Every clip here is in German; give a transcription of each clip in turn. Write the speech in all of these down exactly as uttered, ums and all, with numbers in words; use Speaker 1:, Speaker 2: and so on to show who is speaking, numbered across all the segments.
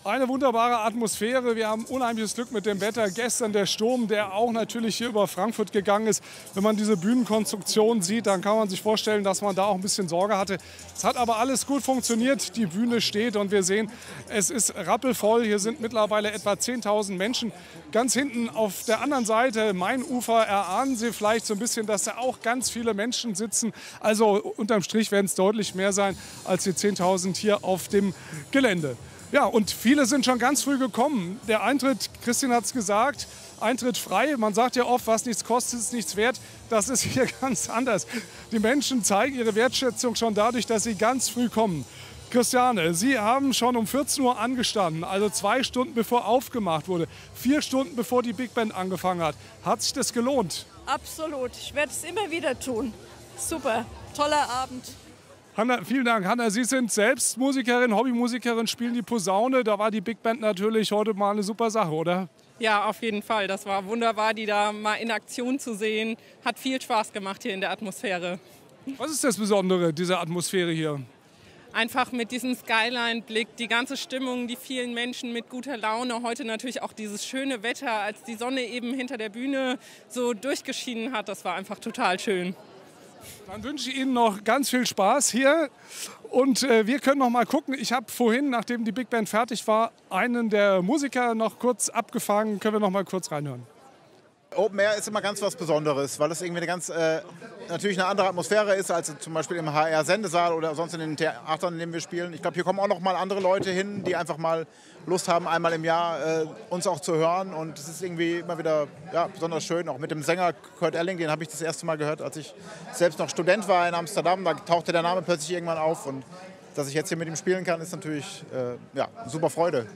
Speaker 1: Eine wunderbare Atmosphäre. Wir haben unheimliches Glück mit dem Wetter. Gestern der Sturm, der auch natürlich hier über Frankfurt gegangen ist. Wenn man diese Bühnenkonstruktion sieht, dann kann man sich vorstellen, dass man da auch ein bisschen Sorge hatte. Es hat aber alles gut funktioniert. Die Bühne steht und wir sehen, es ist rappelvoll. Hier sind mittlerweile etwa zehntausend Menschen. Ganz hinten auf der anderen Seite, Mainufer, erahnen Sie vielleicht so ein bisschen, dass da auch ganz viele Menschen sitzen. Also unterm Strich werden es deutlich mehr sein als die zehntausend hier auf dem Gelände. Ja, und viele sind schon ganz früh gekommen. Der Eintritt, Christine hat es gesagt, Eintritt frei. Man sagt ja oft, was nichts kostet, ist nichts wert. Das ist hier ganz anders. Die Menschen zeigen ihre Wertschätzung schon dadurch, dass sie ganz früh kommen. Christiane, Sie haben schon um vierzehn Uhr angestanden, also zwei Stunden bevor aufgemacht wurde, vier Stunden bevor die Big Band angefangen hat. Hat sich das gelohnt?
Speaker 2: Absolut. Ich werde es immer wieder tun. Super. Toller Abend.
Speaker 1: Hanna, vielen Dank. Hanna, Sie sind selbst Musikerin, Hobbymusikerin, spielen die Posaune. Da war die Big Band natürlich heute mal eine super Sache, oder?
Speaker 3: Ja, auf jeden Fall. Das war wunderbar, die da mal in Aktion zu sehen. Hat viel Spaß gemacht hier in der Atmosphäre.
Speaker 1: Was ist das Besondere dieser Atmosphäre hier?
Speaker 3: Einfach mit diesem Skyline-Blick, die ganze Stimmung, die vielen Menschen mit guter Laune. Heute natürlich auch dieses schöne Wetter, als die Sonne eben hinter der Bühne so durchgeschienen hat. Das war einfach total schön.
Speaker 1: Dann wünsche ich Ihnen noch ganz viel Spaß hier und äh, wir können noch mal gucken. Ich habe vorhin, nachdem die Big Band fertig war, einen der Musiker noch kurz abgefangen. Können wir noch mal kurz reinhören?
Speaker 4: Open Air ist immer ganz was Besonderes, weil es irgendwie eine ganz, äh, natürlich eine andere Atmosphäre ist als zum Beispiel im H R-Sendesaal oder sonst in den Theatern, in denen wir spielen. Ich glaube, hier kommen auch noch mal andere Leute hin, die einfach mal Lust haben, einmal im Jahr äh, uns auch zu hören. Und es ist irgendwie immer wieder ja, besonders schön, auch mit dem Sänger Kurt Elling, den habe ich das erste Mal gehört, als ich selbst noch Student war in Amsterdam. Da tauchte der Name plötzlich irgendwann auf und dass ich jetzt hier mit ihm spielen kann, ist natürlich äh, ja, eine super Freude.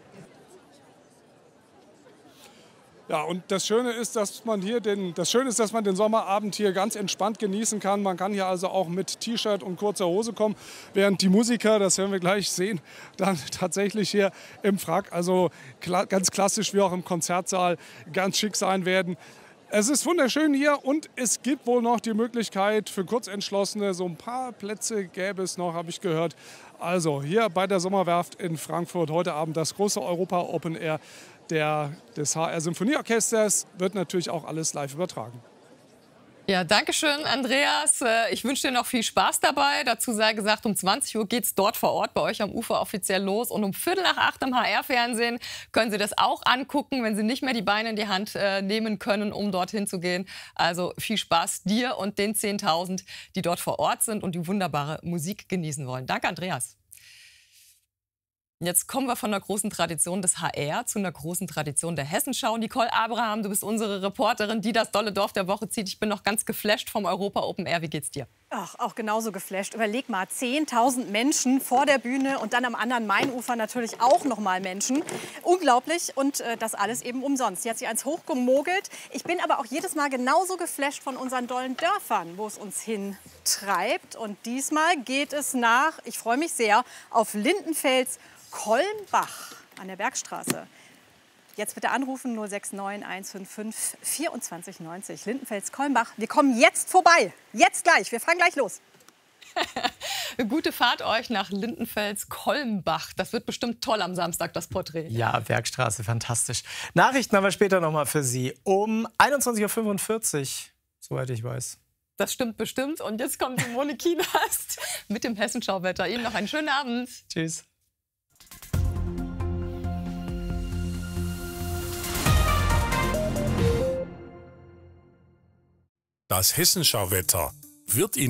Speaker 1: Ja, und das Schöne ist, dass man hier den, das Schöne ist, dass man den Sommerabend hier ganz entspannt genießen kann. Man kann hier also auch mit T-Shirt und kurzer Hose kommen, während die Musiker, das werden wir gleich sehen, dann tatsächlich hier im Frack, also kla- ganz klassisch wie auch im Konzertsaal, ganz schick sein werden. Es ist wunderschön hier und es gibt wohl noch die Möglichkeit für Kurzentschlossene, so ein paar Plätze gäbe es noch, habe ich gehört. Also hier bei der Sommerwerft in Frankfurt heute Abend das große Europa Open Air der, des H R-Symphonieorchesters, wird natürlich auch alles live übertragen.
Speaker 5: Ja, danke schön, Andreas. Ich wünsche dir noch viel Spaß dabei. Dazu sei gesagt, um zwanzig Uhr geht es dort vor Ort bei euch am Ufer offiziell los. Und um Viertel nach acht im H R-Fernsehen können Sie das auch angucken, wenn Sie nicht mehr die Beine in die Hand äh, nehmen können, um dorthin zu gehen. Also viel Spaß dir und den zehntausend, die dort vor Ort sind und die wunderbare Musik genießen wollen. Danke, Andreas. Jetzt kommen wir von einer großen Tradition des H R zu einer großen Tradition der Hessenschau. Nicole Abraham, du bist unsere Reporterin, die das dolle Dorf der Woche zieht. Ich bin noch ganz geflasht vom Europa Open Air. Wie geht's dir?
Speaker 6: Ach, auch genauso geflasht. Überleg mal, zehntausend Menschen vor der Bühne und dann am anderen Mainufer natürlich auch noch mal Menschen. Unglaublich und äh, das alles eben umsonst. Jetzt hier eins hochgemogelt. Ich bin aber auch jedes Mal genauso geflasht von unseren dollen Dörfern, wo es uns hintreibt. Und diesmal geht es nach, ich freue mich sehr, auf Lindenfels Kolmbach an der Bergstraße. Jetzt bitte anrufen null sechs neun eins fünf fünf vier zwei neun null. Lindenfels Kolmbach. Wir kommen jetzt vorbei. Jetzt gleich. Wir fahren gleich los.
Speaker 5: Gute Fahrt euch nach Lindenfels Kolmbach. Das wird bestimmt toll am Samstag, das Porträt.
Speaker 7: Ja, Bergstraße, fantastisch. Nachrichten haben wir später noch mal für Sie um einundzwanzig Uhr fünfundvierzig, soweit ich weiß.
Speaker 5: Das stimmt bestimmt. Und jetzt kommt Simone Kienast mit dem Hessenschauwetter. Ihnen noch einen schönen Abend.
Speaker 7: Tschüss.
Speaker 8: Das Hessenschauwetter wird Ihnen